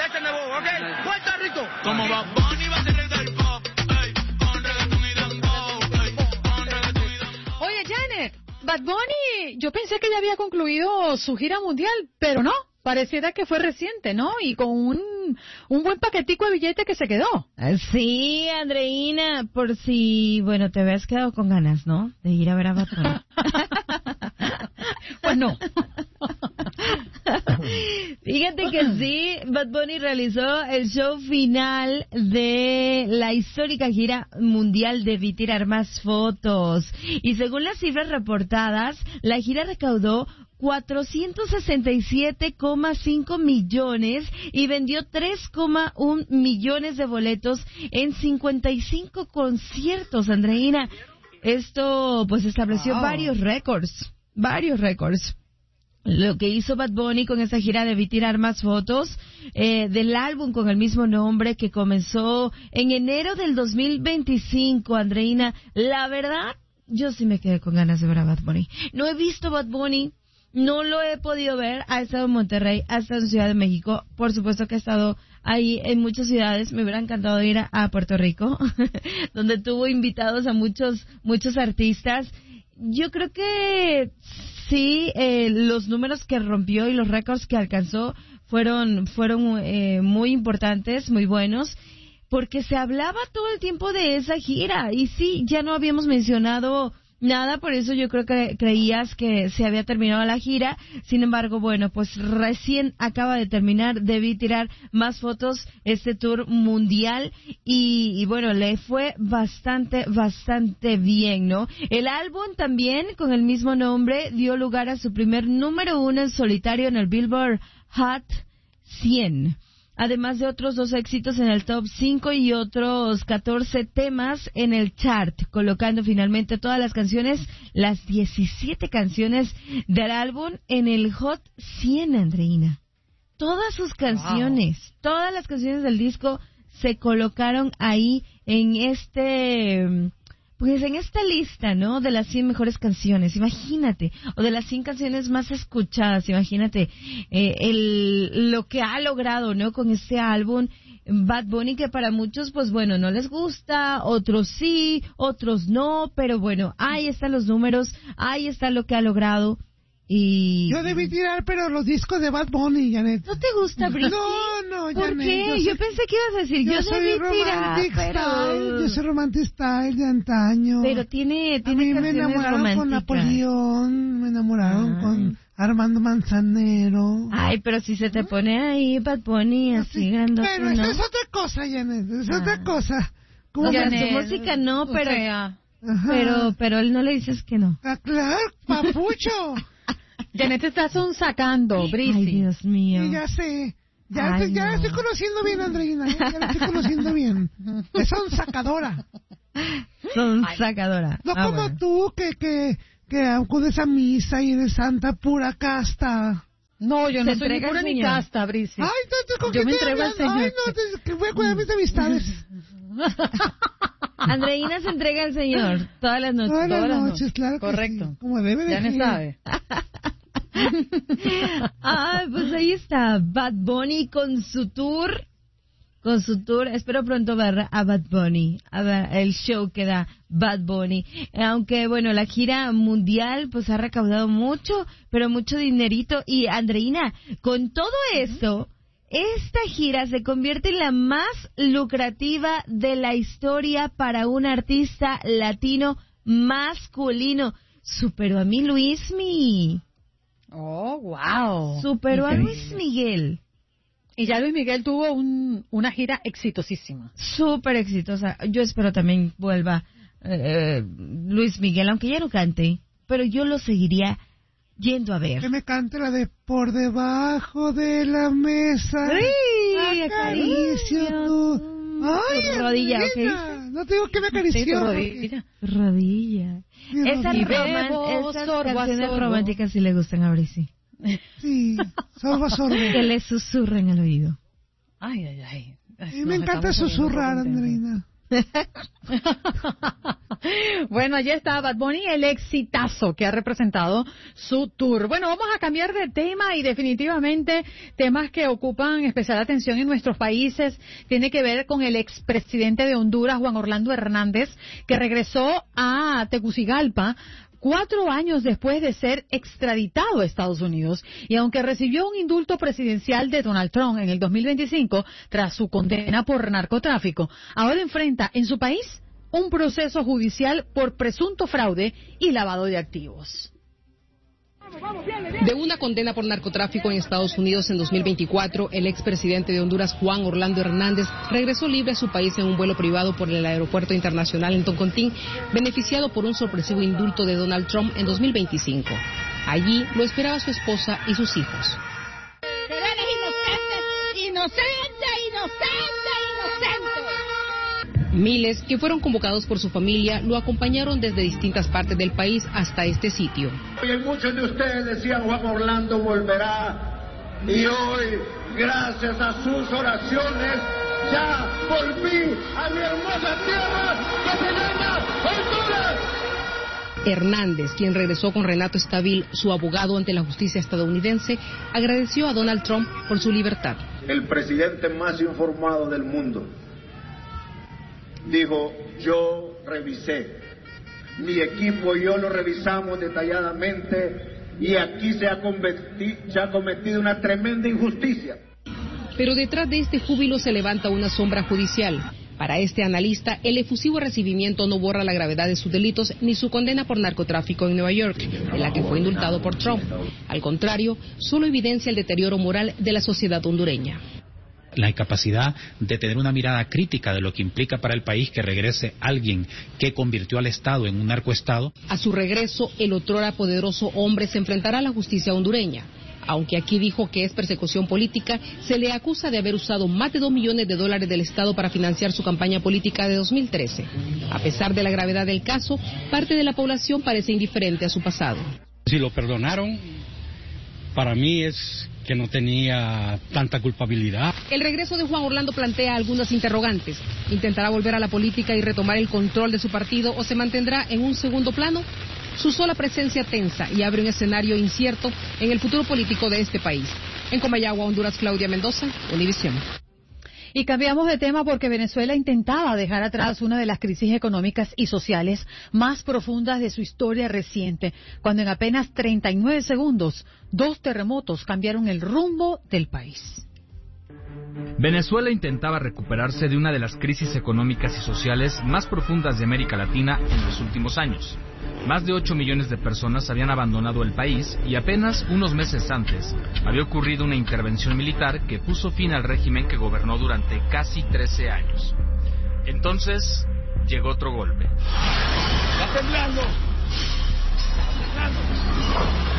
se nevó, ¿ok? Puerto Rico. Como Bad Bunny va a ser el del pop, ey, con reggaetón y dembow, ey, con reggaetón y dembow. Oye, Janet, Bad Bunny, yo pensé que ya había concluido su gira mundial, pero no, pareciera que fue reciente, ¿no? Y con un buen paquetico de billete que se quedó. Sí, Andreina, por si, bueno, te habías quedado con ganas, ¿no? De ir a ver a Bad Bunny. Pues no. Fíjate que sí, Bad Bunny realizó el show final de la histórica gira mundial Debí Tirar Más Fotos. Y según las cifras reportadas, la gira recaudó 467,5 millones y vendió 3,1 millones de boletos en 55 conciertos, Andreina. Esto pues estableció varios récords. Lo que hizo Bad Bunny con esa gira Debí Tirar Más Fotos del álbum con el mismo nombre que comenzó en enero del 2025, Andreina. La verdad, yo sí me quedé con ganas de ver a Bad Bunny. No he visto Bad Bunny, no lo he podido ver. Ha estado en Monterrey, ha estado en Ciudad de México. Por supuesto que ha estado ahí en muchas ciudades. Me hubiera encantado ir a Puerto Rico, donde tuvo invitados a muchos artistas. Yo creo que sí, los números que rompió y los récords que alcanzó fueron muy importantes, muy buenos, porque se hablaba todo el tiempo de esa gira. Y sí, ya no habíamos mencionado nada, por eso yo creo que creías que se había terminado la gira. Sin embargo, bueno, pues recién acaba de terminar Debí Tirar Más Fotos, este tour mundial, y bueno, le fue bastante bien, ¿no? El álbum también, con el mismo nombre, dio lugar a su primer número 1 en solitario en el Billboard Hot 100. Además de otros 2 éxitos en el top 5 y otros 14 temas en el chart, colocando finalmente todas las 17 canciones del álbum en el Hot 100, Andreina. Todas sus canciones, todas las canciones del disco se colocaron ahí en pues en esta lista, ¿no? De las 100 mejores canciones, imagínate, o de las 100 canciones más escuchadas, imagínate, lo que ha logrado, ¿no? Con este álbum, Bad Bunny, que para muchos, pues bueno, no les gusta, otros sí, otros no, pero bueno, ahí están los números, ahí está lo que ha logrado. Y yo debí tirar, pero los discos de Bad Bunny, Janet. ¿No te gusta, Britney? No, ¿Por Janet. qué? Yo pensé que ibas a decir, yo debí tirar, pero... Yo soy romantic style de antaño. Pero tiene a mí me enamoraron románticas. con Napoleón, me enamoraron con Armando Manzanero. Ay, pero si se te pone ahí Bad Bunny así grandote, pero ¿no? esa es otra cosa, Janet, es otra cosa. O sea, su música no, pero... Pero él no le dices que no. Ah, claro, papucho. Janet, te estás sacando, Brisi. Ay, Dios mío. Sí, ya sé. Ya la estoy conociendo bien, Andreina. Ya la estoy conociendo bien. Es sacadora. Sacadora. No como bueno. tú, que acudes a misa y eres santa pura casta. No, yo no soy ni pura ni casta, Brisi. Ay, yo me entrego al Señor. Ay, no, que voy a cuidar mis amistades. Andreina se entrega al Señor todas las noches. Todas las noches, claro que correcto. Sí, como debe de ser. Ya no sabe. Pues ahí está Bad Bunny con su tour. Espero pronto ver a Bad Bunny, a ver el show que da Bad Bunny. Aunque bueno, la gira mundial pues ha recaudado mucho, pero mucho dinerito. Y Andreina, con todo esto, esta gira se convierte en la más lucrativa de la historia para un artista latino masculino. Superó a mi Luismi. Oh, wow. Superó a Luis Miguel. Y ya Luis Miguel tuvo una gira exitosísima. Súper exitosa. Yo espero también vuelva Luis Miguel, aunque ya no cante, pero yo lo seguiría yendo a ver. Que me cante la de Por debajo de la mesa. ¡Sí! Acaricio tu... ¡Ay, rodilla, Andreina! No te digo que me acarició. Rodilla. Esas canciones románticas sí le gustan a Brisi. Sí, sorbo. Que le susurren al oído. Ay. Y me encanta susurrar, Andreina. Bueno, allí está Bad Bunny, el exitazo que ha representado su tour. Bueno, vamos a cambiar de tema y definitivamente temas que ocupan especial atención en nuestros países. Tiene que ver con el expresidente de Honduras, Juan Orlando Hernández, que regresó a Tegucigalpa 4 años después de ser extraditado a Estados Unidos, y aunque recibió un indulto presidencial de Donald Trump en el 2025 tras su condena por narcotráfico, ahora enfrenta en su país un proceso judicial por presunto fraude y lavado de activos. De una condena por narcotráfico en Estados Unidos en 2024, el expresidente de Honduras, Juan Orlando Hernández, regresó libre a su país en un vuelo privado por el aeropuerto internacional en Toncontín, beneficiado por un sorpresivo indulto de Donald Trump en 2025. Allí lo esperaba su esposa y sus hijos. Pero eres inocente. Miles que fueron convocados por su familia lo acompañaron desde distintas partes del país hasta este sitio. Y muchos de ustedes decían Juan Orlando volverá, y hoy, gracias a sus oraciones, ya volví a mi hermosa tierra que se llama Honduras. Hernández, quien regresó con Renato Estabil, su abogado ante la justicia estadounidense, agradeció a Donald Trump por su libertad. El presidente más informado del mundo dijo, yo revisé, mi equipo y yo lo revisamos detalladamente y aquí se ha cometido una tremenda injusticia. Pero detrás de este júbilo se levanta una sombra judicial. Para este analista, el efusivo recibimiento no borra la gravedad de sus delitos ni su condena por narcotráfico en Nueva York, en la que fue indultado por Trump. Al contrario, solo evidencia el deterioro moral de la sociedad hondureña. La incapacidad de tener una mirada crítica de lo que implica para el país que regrese alguien que convirtió al Estado en un narcoestado. A su regreso, el otrora poderoso hombre se enfrentará a la justicia hondureña. Aunque aquí dijo que es persecución política, se le acusa de haber usado más de $2 millones del Estado para financiar su campaña política de 2013. A pesar de la gravedad del caso, parte de la población parece indiferente a su pasado. Si lo perdonaron, para mí es que no tenía tanta culpabilidad. El regreso de Juan Orlando plantea algunas interrogantes. ¿Intentará volver a la política y retomar el control de su partido o se mantendrá en un segundo plano? Su sola presencia tensa y abre un escenario incierto en el futuro político de este país. En Comayagua, Honduras, Claudia Mendoza, Univisión. Y cambiamos de tema porque Venezuela intentaba dejar atrás una de las crisis económicas y sociales más profundas de su historia reciente, cuando en apenas 39 segundos, 2 terremotos cambiaron el rumbo del país. Venezuela intentaba recuperarse de una de las crisis económicas y sociales más profundas de América Latina en los últimos años. Más de 8 millones de personas habían abandonado el país y apenas unos meses antes había ocurrido una intervención militar que puso fin al régimen que gobernó durante casi 13 años. Entonces llegó otro golpe. ¡Está temblando! ¡Está temblando!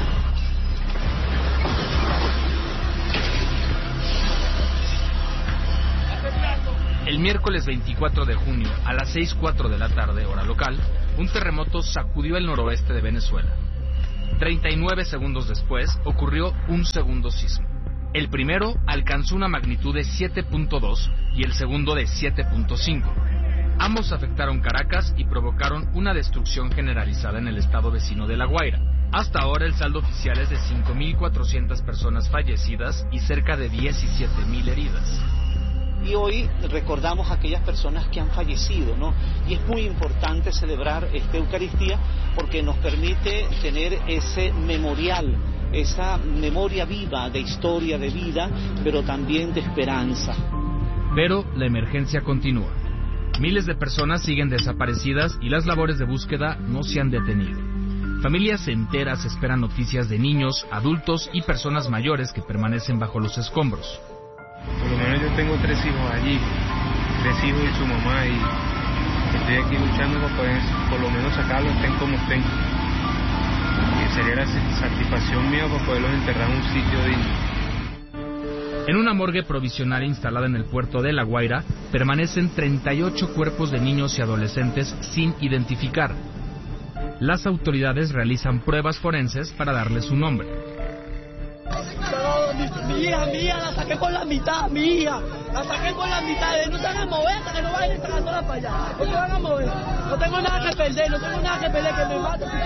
El miércoles 24 de junio, a las 6:04 de la tarde, hora local, un terremoto sacudió el noroeste de Venezuela. 39 segundos después, ocurrió un segundo sismo. El primero alcanzó una magnitud de 7.2 y el segundo de 7.5. Ambos afectaron Caracas y provocaron una destrucción generalizada en el estado vecino de La Guaira. Hasta ahora el saldo oficial es de 5.400 personas fallecidas y cerca de 17.000 heridas. Y hoy recordamos a aquellas personas que han fallecido, ¿no? Y es muy importante celebrar esta Eucaristía porque nos permite tener ese memorial, esa memoria viva de historia, de vida, pero también de esperanza. Pero la emergencia continúa. Miles de personas siguen desaparecidas y las labores de búsqueda no se han detenido. Familias enteras esperan noticias de niños, adultos y personas mayores que permanecen bajo los escombros. Por lo menos yo tengo 3 hijos allí, 3 hijos y su mamá, y estoy aquí luchando para poder por lo menos sacarlos, estén como estén. Y sería la satisfacción mía para poderlos enterrar en un sitio digno. En una morgue provisional instalada en el puerto de La Guaira, permanecen 38 cuerpos de niños y adolescentes sin identificar. Las autoridades realizan pruebas forenses para darles un nombre. Mi hija mía, la saqué por la mitad, mi hija. La saqué por la mitad. No se van a mover hasta que no vayan entregándola para allá. No se van a mover. No tengo nada que perder, que me maten si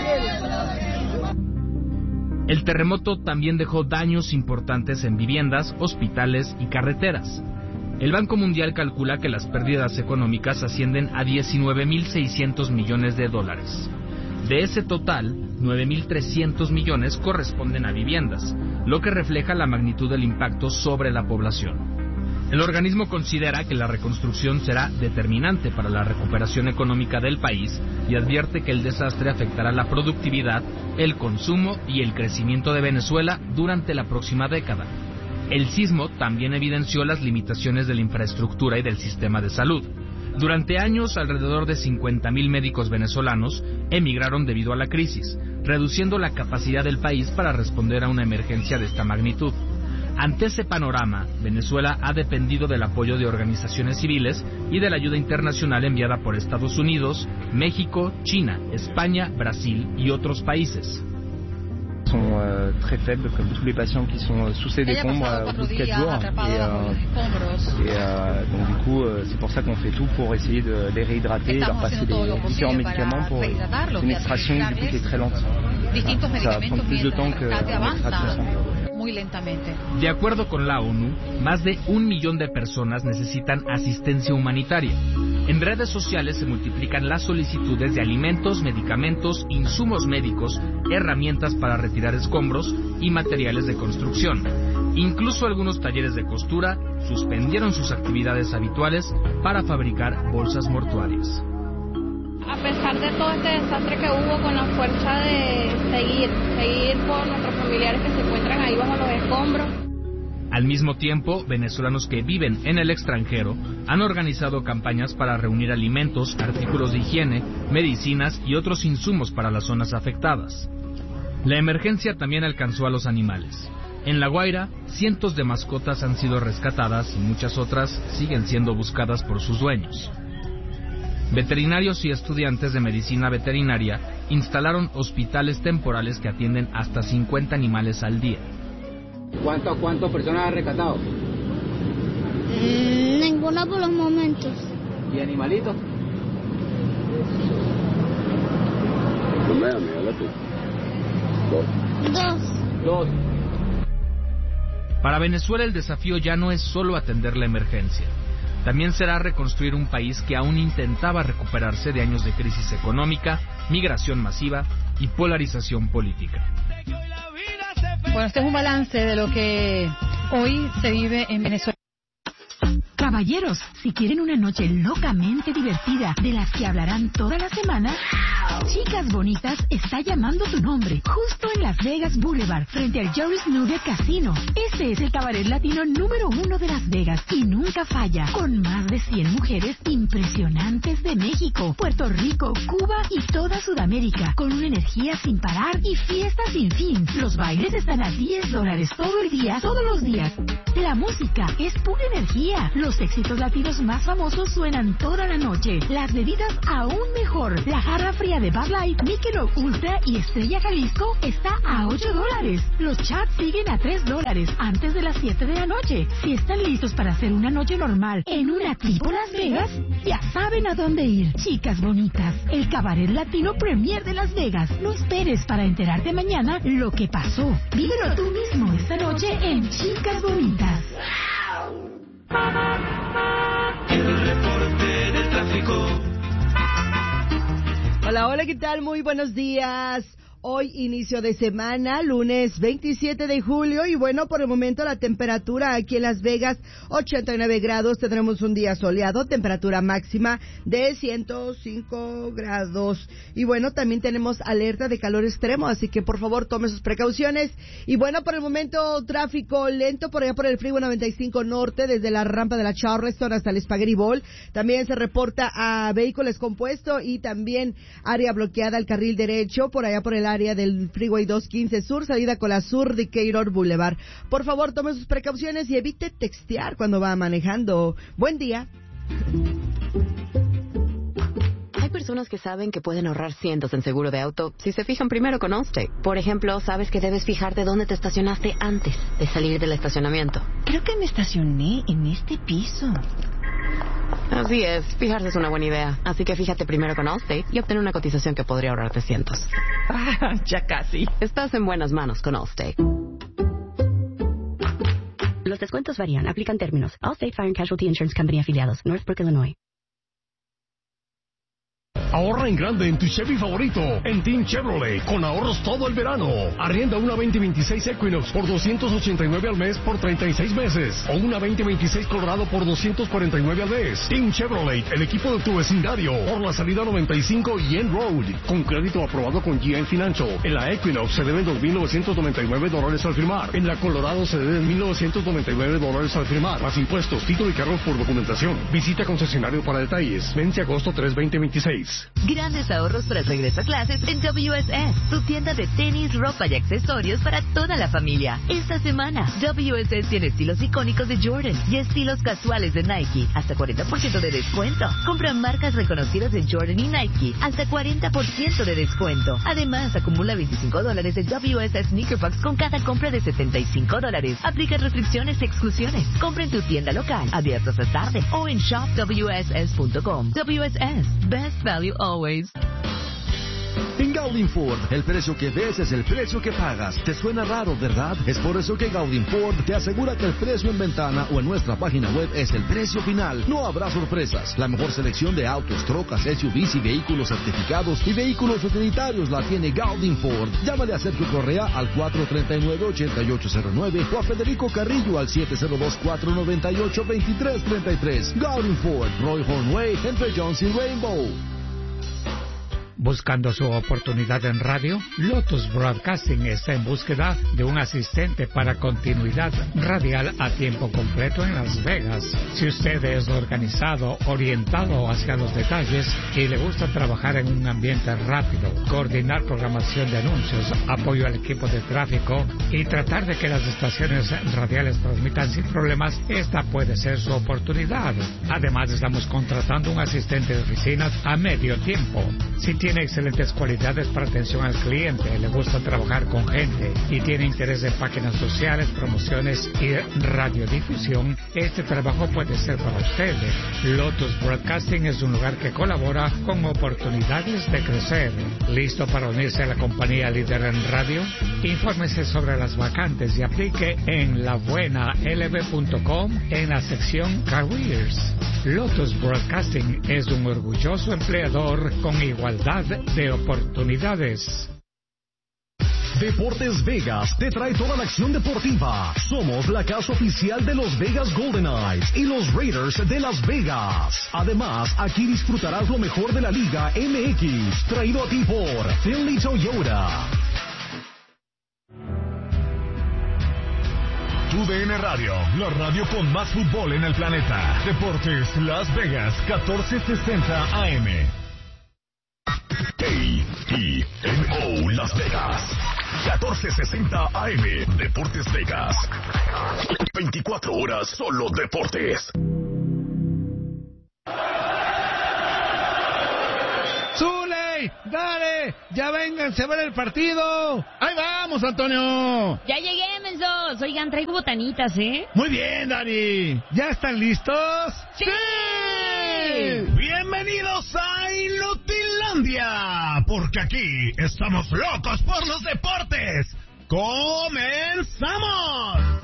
quieren. El terremoto también dejó daños importantes en viviendas, hospitales y carreteras. El Banco Mundial calcula que las pérdidas económicas ascienden a 19.600 millones de dólares. De ese total, 9.300 millones corresponden a viviendas, lo que refleja la magnitud del impacto sobre la población. El organismo considera que la reconstrucción será determinante para la recuperación económica del país y advierte que el desastre afectará la productividad, el consumo y el crecimiento de Venezuela durante la próxima década. El sismo también evidenció las limitaciones de la infraestructura y del sistema de salud. Durante años, alrededor de 50.000 médicos venezolanos emigraron debido a la crisis, reduciendo la capacidad del país para responder a una emergencia de esta magnitud. Ante ese panorama, Venezuela ha dependido del apoyo de organizaciones civiles y de la ayuda internacional enviada por Estados Unidos, México, China, España, Brasil y otros países. Sont très faibles, comme tous les patients qui sont sous ces décombres au bout de 4 jours. Donc du coup, c'est pour ça qu'on fait tout pour essayer de les réhydrater et leur passer les différents médicaments pour une extraction du coup qui est très lente. Ça va prendre plus de temps que l'extraction. Muy lentamente. De acuerdo con la ONU, más de 1 millón de personas necesitan asistencia humanitaria. En redes sociales se multiplican las solicitudes de alimentos, medicamentos, insumos médicos, herramientas para retirar escombros y materiales de construcción. Incluso algunos talleres de costura suspendieron sus actividades habituales para fabricar bolsas mortuarias. A pesar de todo este desastre que hubo, con la fuerza de seguir por nuestros familiares que se encuentran ahí bajo los escombros. Al mismo tiempo, venezolanos que viven en el extranjero han organizado campañas para reunir alimentos, artículos de higiene, medicinas y otros insumos para las zonas afectadas. La emergencia también alcanzó a los animales. En La Guaira, cientos de mascotas han sido rescatadas y muchas otras siguen siendo buscadas por sus dueños. Veterinarios y estudiantes de medicina veterinaria instalaron hospitales temporales que atienden hasta 50 animales al día. ¿Cuántas personas han rescatado? Ninguna por los momentos. ¿Y animalitos? Dos. Para Venezuela el desafío ya no es solo atender la emergencia. También será reconstruir un país que aún intentaba recuperarse de años de crisis económica, migración masiva y polarización política. Bueno, este es un balance de lo que hoy se vive en Venezuela. Caballeros, si quieren una noche locamente divertida de las que hablarán toda la semana, Chicas Bonitas está llamando tu nombre, justo en Las Vegas Boulevard, frente al Joris Nugget Casino. Este es el cabaret latino número 1 de Las Vegas y nunca falla, con más de 100 mujeres impresionantes de México, Puerto Rico, Cuba y toda Sudamérica, con una energía sin parar y fiesta sin fin. Los bailes están a $10 todo el día, todos los días. La música es pura energía. Los éxitos latinos más famosos suenan toda la noche. Las bebidas aún mejor. La jarra fría de Bud Light, Michelob Ultra y Estrella Jalisco está a $8. Los chats siguen a $3 antes de las 7 de la noche. Si están listos para hacer una noche normal en una tipo Las Vegas, ya saben a dónde ir. Chicas Bonitas, el cabaret latino premier de Las Vegas. No esperes para enterarte mañana lo que pasó. Vívelo tú mismo esta noche en Chicas Bonitas. El reporte del tráfico. Hola, hola, ¿qué tal? Muy buenos días. Hoy inicio de semana, lunes 27 de julio y bueno, por el momento la temperatura aquí en Las Vegas, 89 grados, tendremos un día soleado, temperatura máxima de 105 grados y bueno, también tenemos alerta de calor extremo, así que por favor tome sus precauciones y bueno, por el momento tráfico lento por allá por el Freeway 95 Norte, desde la rampa de la Charleston hasta el Spaghetti Bowl, también se reporta a vehículo descompuesto y también área bloqueada al carril derecho, por allá por el área del Freeway 215 Sur, salida con la Sur Decatur Boulevard. Por favor, tome sus precauciones y evite textear cuando va manejando. Buen día. Hay personas personas que saben que pueden ahorrar cientos en seguro de auto si se fijan primero con Allstate. Por ejemplo, sabes que debes fijarte dónde te estacionaste antes de salir del estacionamiento. Creo que me estacioné en este piso. Así es, fijarse es una buena idea. Así que fíjate primero con Allstate y obtén una cotización que podría ahorrarte cientos. Ya casi. Estás en buenas manos con Allstate. Los descuentos varían. Aplican términos. Allstate Fire and Casualty Insurance Company afiliados. Northbrook, Illinois. Ahorra en grande en tu Chevy favorito, en Team Chevrolet, con ahorros todo el verano. Arrienda una 2026 Equinox por $289 al mes por 36 meses. O una 2026 Colorado por $249 al mes. Team Chevrolet, el equipo de tu vecindario, por la salida 95 y End Road. Con crédito aprobado con GM Financial. En la Equinox se deben $2,999 al firmar. En la Colorado se deben $1,999 al firmar. Más impuestos, título y cargo por documentación. Visita concesionario para detalles. Vence agosto 3, 2026. Grandes ahorros para el regreso a clases en WSS, tu tienda de tenis, ropa y accesorios para toda la familia. Esta semana, WSS tiene estilos icónicos de Jordan y estilos casuales de Nike, hasta 40% de descuento. Compra marcas reconocidas de Jordan y Nike, hasta 40% de descuento. Además, acumula $25 de WSS Sneaker Box con cada compra de $75. Aplica restricciones y exclusiones. Compra en tu tienda local, abierta hasta tarde, o en shopwss.com. WSS, best value always. En Gaudin Ford, el precio que ves es el precio que pagas. ¿Te suena raro, verdad? Es por eso que Gaudin Ford te asegura que el precio en ventana o en nuestra página web es el precio final. No habrá sorpresas. La mejor selección de autos, trocas, SUVs y vehículos certificados y vehículos utilitarios la tiene Gaudin Ford. Llámale a Sergio Correa al 439-8809 o a Federico Carrillo al 702-498-2333. Gaudin Ford, Roy Hornway, entre Jones y Rainbow. Buscando su oportunidad en radio, Lotus Broadcasting está en búsqueda de un asistente para continuidad radial a tiempo completo en Las Vegas. Si usted es organizado, orientado hacia los detalles y le gusta trabajar en un ambiente rápido, coordinar programación de anuncios, apoyo al equipo de tráfico y tratar de que las estaciones radiales transmitan sin problemas, esta puede ser su oportunidad. Además, estamos contratando un asistente de oficina a medio tiempo. Si tiene excelentes cualidades para atención al cliente, le gusta trabajar con gente y tiene interés en páginas sociales, promociones y radiodifusión, este trabajo puede ser para usted. Lotus Broadcasting es un lugar que colabora con oportunidades de crecer. ¿Listo para unirse a la compañía líder en radio? Infórmese sobre las vacantes y aplique en labuenalb.com en la sección Careers. Lotus Broadcasting es un orgulloso empleador con igualdad de oportunidades. Deportes Vegas te trae toda la acción deportiva. Somos la casa oficial de los Vegas Golden Knights y los Raiders de Las Vegas. Además, aquí disfrutarás lo mejor de la Liga MX, traído a ti por Finley Toyota. TUDN Radio, la radio con más fútbol en el planeta. Deportes Las Vegas, 1460 AM. KIMO Las Vegas, 1460 AM. Deportes Vegas. 24 horas solo deportes. ¡Zuley! ¡Dale! ¡Ya vénganse a ver el partido! ¡Ahí vamos, Antonio! Ya llegué, mensos. Oigan, traigo botanitas, ¿eh? Muy bien, Dani. ¿Ya están listos? ¡Sí! Bienvenidos a Inutilandia, porque aquí estamos locos por los deportes. ¡Comenzamos!